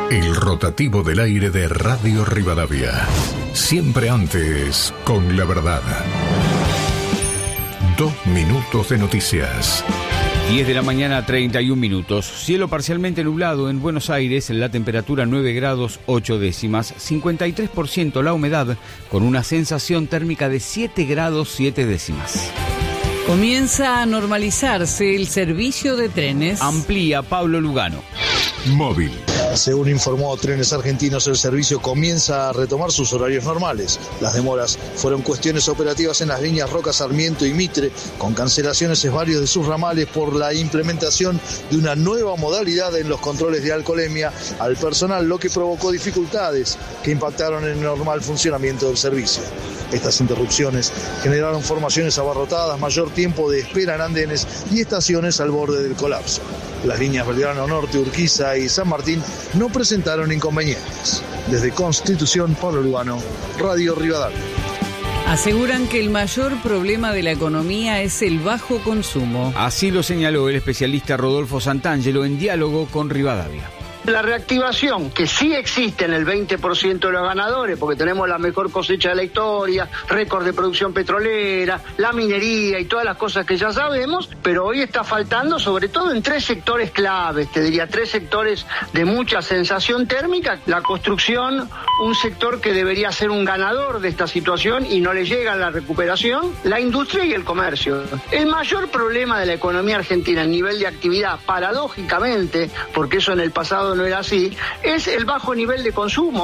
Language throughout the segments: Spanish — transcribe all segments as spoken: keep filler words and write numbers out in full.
El rotativo del aire de Radio Rivadavia. Siempre antes, con la verdad. Dos minutos de noticias. diez de la mañana, treinta y un minutos. Cielo parcialmente nublado en Buenos Aires, la temperatura nueve grados ocho décimas, cincuenta y tres por ciento la humedad, con una sensación térmica de siete grados siete décimas. Comienza a normalizarse el servicio de trenes. Amplía Pablo Lugano. Móvil. Según informó Trenes Argentinos, el servicio comienza a retomar sus horarios normales. Las demoras fueron cuestiones operativas en las líneas Roca, Sarmiento y Mitre, con cancelaciones en varios de sus ramales por la implementación de una nueva modalidad en los controles de alcoholemia al personal, lo que provocó dificultades que impactaron en el normal funcionamiento del servicio. Estas interrupciones generaron formaciones abarrotadas, mayor tiempo de espera en andenes y estaciones al borde del colapso. Las líneas Belgrano Norte, Urquiza y San Martín no presentaron inconvenientes. Desde Constitución, Pablo Lugano, Radio Rivadavia. Aseguran que el mayor problema de la economía es el bajo consumo. Así lo señaló el especialista Rodolfo Santangelo en diálogo con Rivadavia. La reactivación, que sí existe en el veinte por ciento de los ganadores, porque tenemos la mejor cosecha de la historia, récord de producción petrolera, la minería y todas las cosas que ya sabemos, pero hoy está faltando sobre todo en tres sectores claves, te diría tres sectores de mucha sensación térmica. La construcción, un sector que debería ser un ganador de esta situación y no le llega la recuperación, la industria y el comercio. El mayor problema de la economía argentina en nivel de actividad, paradójicamente, porque eso en el pasado no era así, es el bajo nivel de consumo.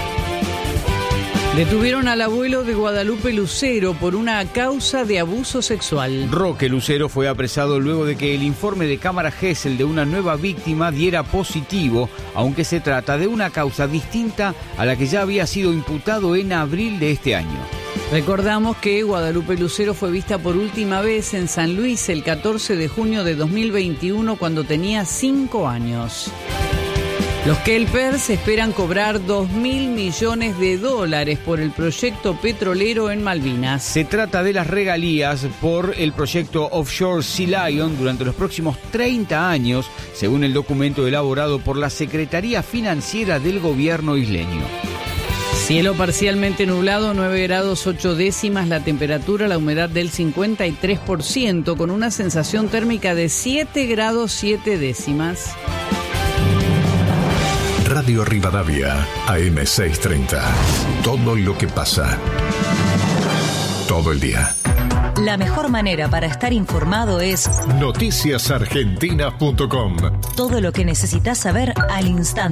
Detuvieron al abuelo de Guadalupe Lucero por una causa de abuso sexual. Roque Lucero fue apresado luego de que el informe de cámara Gesell de una nueva víctima diera positivo, aunque se trata de una causa distinta a la que ya había sido imputado en abril de este año. Recordamos que Guadalupe Lucero fue vista por última vez en San Luis el catorce de junio de dos mil veintiuno cuando tenía cinco años. Los Kelpers esperan cobrar dos mil millones de dólares por el proyecto petrolero en Malvinas. Se trata de las regalías por el proyecto Offshore Sea Lion durante los próximos treinta años, según el documento elaborado por la Secretaría Financiera del Gobierno isleño. Cielo parcialmente nublado, nueve grados ocho décimas, la temperatura, la humedad del cincuenta y tres por ciento, con una sensación térmica de siete grados siete décimas. Radio Rivadavia, A M seiscientos treinta. Todo lo que pasa. Todo el día. La mejor manera para estar informado es noticias argentinas punto com. Todo lo que necesitas saber al instante.